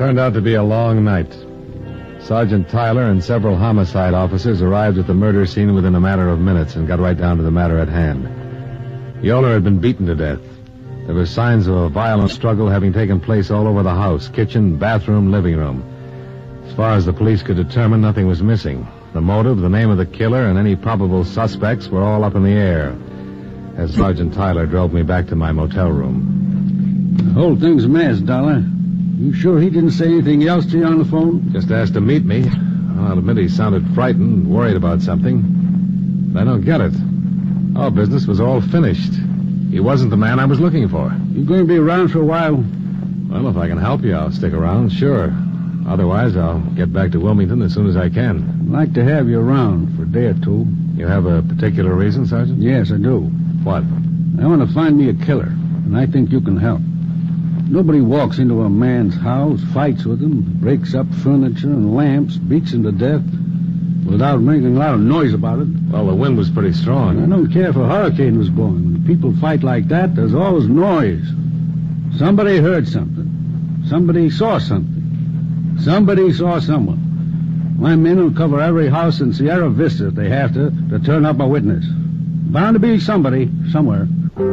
turned out to be a long night. Sergeant Tyler and several homicide officers arrived at the murder scene within a matter of minutes and got right down to the matter at hand. Yoler had been beaten to death. There were signs of a violent struggle having taken place all over the house, kitchen, bathroom, living room. As far as the police could determine, nothing was missing. The motive, the name of the killer, and any probable suspects were all up in the air as Sergeant Tyler drove me back to my motel room. The whole thing's a mess, Dollar. You sure he didn't say anything else to you on the phone? Just asked to meet me. I'll admit he sounded frightened, worried about something. But I don't get it. Our business was all finished. He wasn't the man I was looking for. You going to be around for a while? Well, if I can help you, I'll stick around, sure. Otherwise, I'll get back to Wilmington as soon as I can. I'd like to have you around for a day or two. You have a particular reason, Sergeant? Yes, I do. What? I want to find me a killer, and I think you can help. Nobody walks into a man's house, fights with him, breaks up furniture and lamps, beats him to death, without making a lot of noise about it. Well, the wind was pretty strong. I don't care if a hurricane was blowing. When people fight like that, there's always noise. Somebody heard something. Somebody saw something. Somebody saw someone. My men will cover every house in Sierra Vista if they have to turn up a witness. Bound to be somebody, somewhere.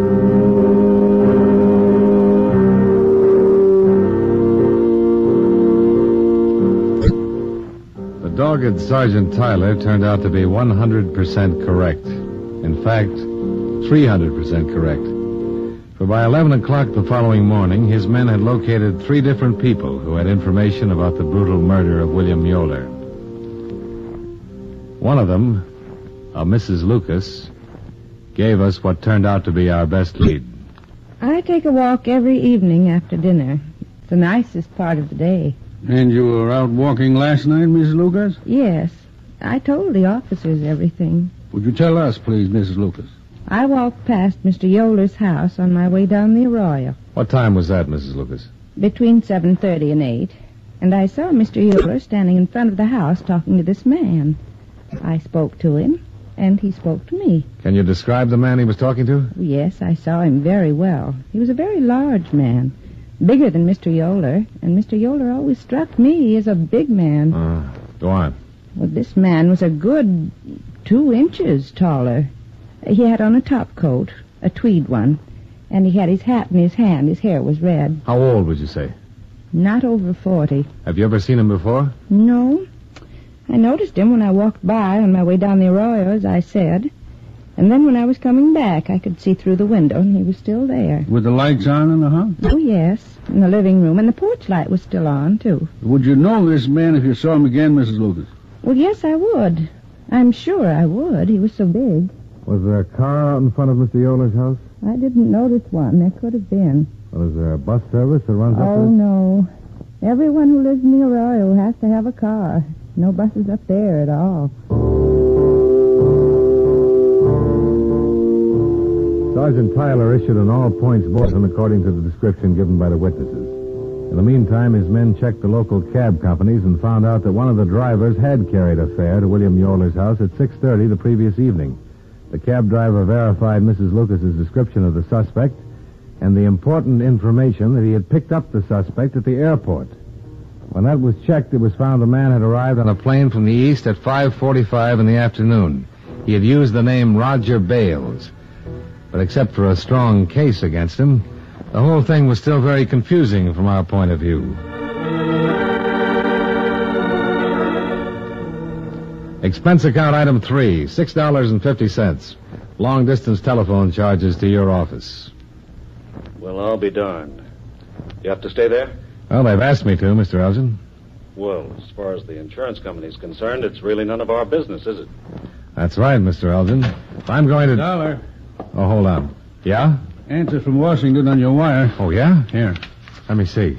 The dogged Sergeant Tyler turned out to be 100% correct. In fact, 300% correct. For by 11 o'clock the following morning, his men had located 3 different people who had information about the brutal murder of William Yoler. One of them, a Mrs. Lucas, gave us what turned out to be our best lead. I take a walk every evening after dinner. It's the nicest part of the day. And you were out walking last night, Mrs. Lucas? Yes. I told the officers everything. Would you tell us, please, Mrs. Lucas? I walked past Mr. Yoler's house on my way down the Arroyo. What time was that, Mrs. Lucas? Between 7:30 and 8. And I saw Mr. Yoler standing in front of the house talking to this man. I spoke to him, and he spoke to me. Can you describe the man he was talking to? Yes, I saw him very well. He was a very large man, bigger than Mr. Yoler, and Mr. Yoler always struck me as a big man. Go on. Well, this man was a good 2 inches taller. He had on a top coat, a tweed one, and he had his hat in his hand. His hair was red. How old would you say? Not over 40. Have you ever seen him before? No. I noticed him when I walked by on my way down the Arroyo, as I said. And then when I was coming back, I could see through the window, and he was still there. With the lights on in the house? Oh, yes, in the living room, and the porch light was still on, too. Would you know this man if you saw him again, Mrs. Lucas? Well, yes, I would. I'm sure I would. He was so big. Was there a car out in front of Mr. Yoler's house? I didn't notice one. There could have been. Well, is there a bus service that runs up Oh, no. Everyone who lives in the Arroyo has to have a car. No buses up there at all. Sergeant Tyler issued an all-points bulletin according to the description given by the witnesses. In the meantime, his men checked the local cab companies and found out that one of the drivers had carried a fare to William Yoler's house at 6:30 the previous evening. The cab driver verified Mrs. Lucas's description of the suspect and the important information that he had picked up the suspect at the airport. When that was checked, it was found the man had arrived on a plane from the east at 5:45 in the afternoon. He had used the name Roger Bales. But except for a strong case against him, the whole thing was still very confusing from our point of view. Expense account item 3, $6.50. Long-distance telephone charges to your office. Well, I'll be darned. You have to stay there? Well, they've asked me to, Mr. Elgin. Well, as far as the insurance company's concerned, it's really none of our business, is it? That's right, Mr. Elgin. If I'm going to... Dollar. Oh, hold on. Yeah? Answer from Washington on your wire. Oh, yeah? Here. Let me see.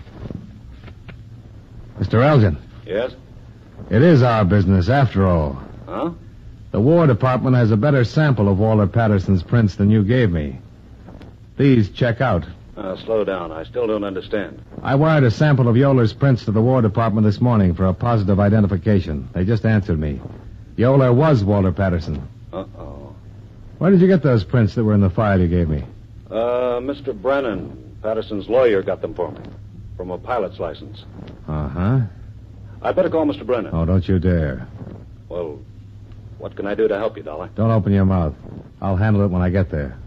Mr. Elgin. Yes? It is our business, after all. Huh? The War Department has a better sample of Walter Patterson's prints than you gave me. These check out. Slow down. I still don't understand. I wired a sample of Yoler's prints to the War Department this morning for a positive identification. They just answered me. Yoler was Walter Patterson. Uh-oh. Where did you get those prints that were in the file you gave me? Mr. Brennan, Patterson's lawyer, got them for me. from a pilot's license. Uh-huh. I'd better call Mr. Brennan. Oh, don't you dare. Well, what can I do to help you, Dollar? Don't open your mouth. I'll handle it when I get there.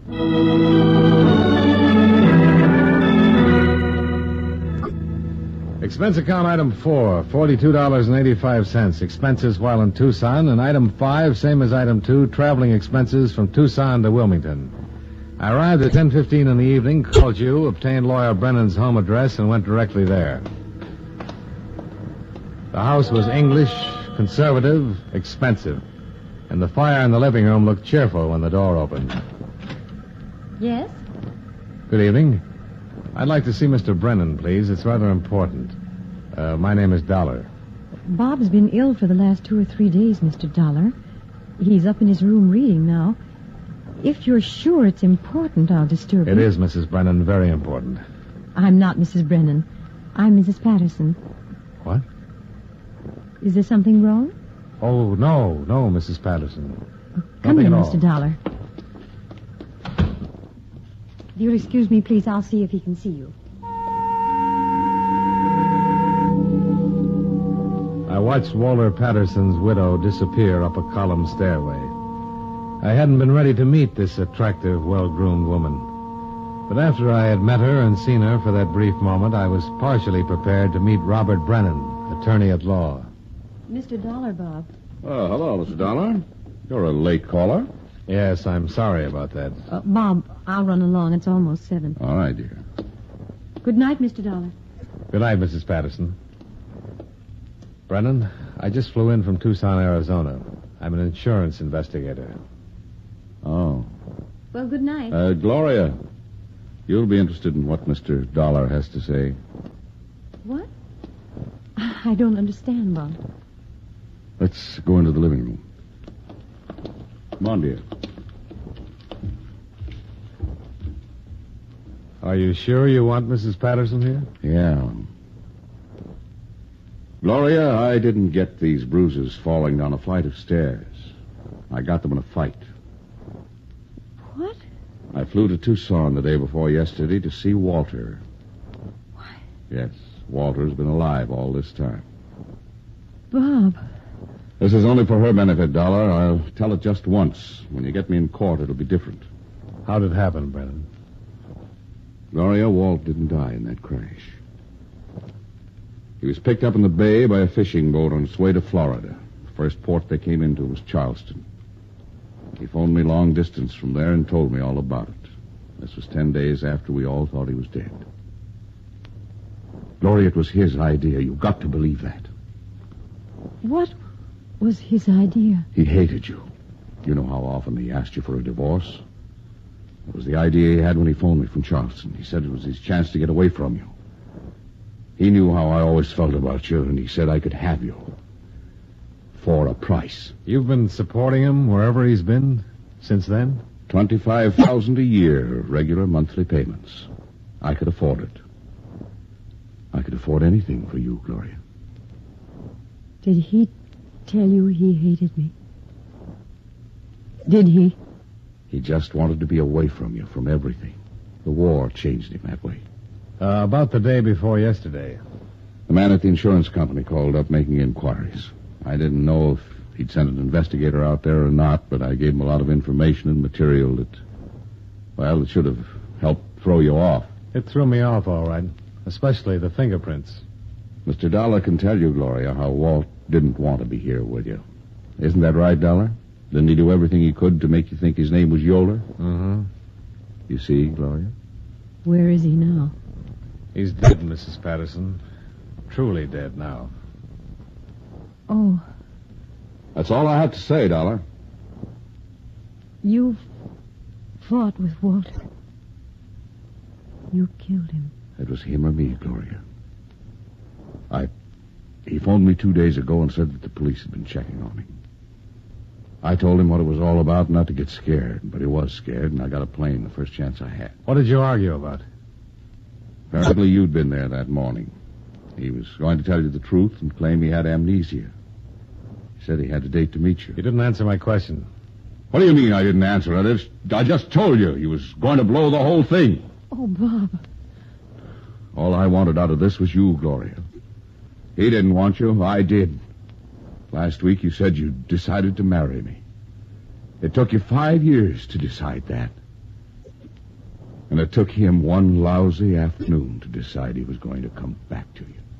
Expense account item 4, $42.85. Expenses while in Tucson. And item 5, same as item 2, traveling expenses from Tucson to Wilmington. I arrived at 10:15 in the evening, called you, obtained Lawyer Brennan's home address, and went directly there. The house was English, conservative, expensive. And the fire in the living room looked cheerful when the door opened. Yes? Good evening. I'd like to see Mr. Brennan, please. It's rather important. My name is Dollar. Bob's been ill for the last 2 or 3 days, Mr. Dollar. He's up in his room reading now. If you're sure it's important, I'll disturb you. It is, Mrs. Brennan, very important. I'm not Mrs. Brennan. I'm Mrs. Patterson. What? Is there something wrong? Oh, no, Mrs. Patterson. Come Nothing in, at all. Mr. Dollar. If you'll excuse me, please, I'll see if he can see you. I watched Walter Patterson's widow disappear up a column stairway. I hadn't been ready to meet this attractive, well-groomed woman. But after I had met her and seen her for that brief moment, I was partially prepared to meet Robert Brennan, attorney at law. Mr. Dollar, Bob. Oh, hello, Mr. Dollar. You're a late caller. Yes, I'm sorry about that. Bob, I'll run along. It's almost 7. All right, dear. Good night, Mr. Dollar. Good night, Mrs. Patterson. Brennan, I just flew in from Tucson, Arizona. I'm an insurance investigator. Oh. Well, good night. Gloria, you'll be interested in what Mr. Dollar has to say. What? I don't understand, Bob. Let's go into the living room. Come on, dear. Are you sure you want Mrs. Patterson here? Yeah. Gloria, I didn't get these bruises falling down a flight of stairs. I got them in a fight. What? I flew to Tucson the day before yesterday to see Walter. Why? Yes, Walter's been alive all this time. Bob. This is only for her benefit, Dollar. I'll tell it just once. When you get me in court, it'll be different. How did it happen, Brennan? Gloria, Walt didn't die in that crash. He was picked up in the bay by a fishing boat on its way to Florida. The first port they came into was Charleston. He phoned me long distance from there and told me all about it. This was 10 days after we all thought he was dead. Gloria, it was his idea. You've got to believe that. What was his idea? He hated you. You know how often he asked you for a divorce? It was the idea he had when he phoned me from Charleston. He said it was his chance to get away from you. He knew how I always felt about you, and he said I could have you. For a price. You've been supporting him wherever he's been since then? $25,000 a year, regular monthly payments. I could afford it. I could afford anything for you, Gloria. Did he tell you he hated me? Did he? He just wanted to be away from you, from everything. The war changed him that way. About the day before yesterday. The man at the insurance company called up making inquiries. I didn't know if he'd sent an investigator out there or not, but I gave him a lot of information and material that, well, it should have helped throw you off. It threw me off, all right. Especially the fingerprints. Mr. Dollar can tell you, Gloria, how Walt didn't want to be here with you. Isn't that right, Dollar? Didn't he do everything he could to make you think his name was Yoler? Mm-hmm. You see, Gloria? Where is he now? He's dead, Mrs. Patterson. Truly dead now. Oh, That's all I have to say, Dollar. you fought with Walter. You killed him. It was him or me, Gloria. He phoned me 2 days ago and said that the police had been checking on him. I told him what it was all about, not to get scared, but he was scared, and I got a plane the first chance I had. What did you argue about? Apparently you'd been there that morning. He was going to tell you the truth and claim he had amnesia. He said he had a date to meet you. You didn't answer my question. What do you mean I didn't answer it? I just told you he was going to blow the whole thing. Oh, Bob. All I wanted out of this was you, Gloria. He didn't want you. I did. Last week you said you decided to marry me. It took you 5 years to decide that. And it took him one lousy afternoon to decide he was going to come back to you.